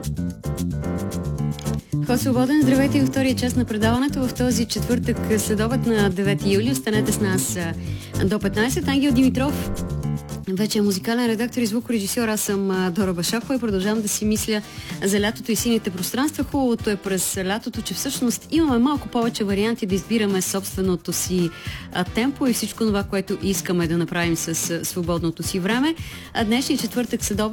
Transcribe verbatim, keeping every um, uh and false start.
Хо свободен, здравейте и във втория част на предаването в този четвъртък следобед на девети юли. Останете с нас до петнайсет. Ангел Димитров вече е музикален редактор и звукорежисьор. Аз съм Дора Башакова и продължавам да си мисля за лятото и сините пространства. Хубавото е през лятото, че всъщност имаме малко повече варианти да избираме собственото си темпо и всичко това, което искаме да направим с свободното си време. Днешния четвъртък следобед